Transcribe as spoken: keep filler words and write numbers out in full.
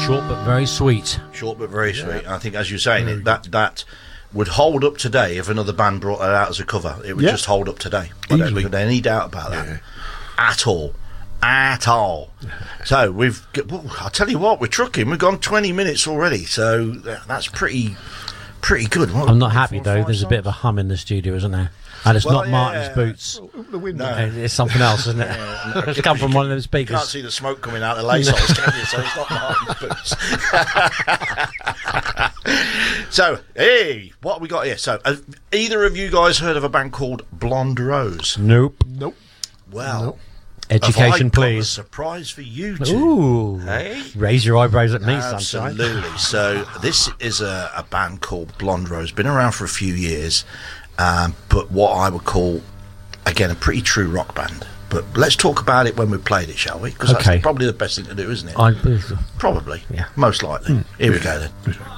Short but very sweet. Short but very sweet. Yeah. I think, as you're saying, it, that that would hold up today if another band brought that out as a cover. It would yeah. just hold up today. I don't think there's any doubt about that yeah. at all. At all. So we've. Well, I'll tell you what, we're trucking. We've gone twenty minutes already, so that's pretty, pretty good. What, I'm not happy though. There's a bit of a hum in the studio, isn't there? And it's well, not yeah, Martin's boots. The window. No. It's something else, isn't it? Yeah, no, it's come from one of those speakers. You can't see the smoke coming out of the lace holes, can you? So it's not Martin's boots. So, hey, what have we got here? So, have either of you guys heard of a band called Blonde Rose? Nope. Nope. Well, nope. Education, please. A surprise for you two. Ooh. Hey? Raise your eyebrows at me, Absolutely. Sunshine. So, this is a, a band called Blonde Rose. Been around for a few years. Um, but what I would call, again, a pretty true rock band. But let's talk about it when we've played it, shall we? Because okay. that's probably the best thing to do, isn't it? I, probably. Yeah. Most likely. Mm. Here we go then.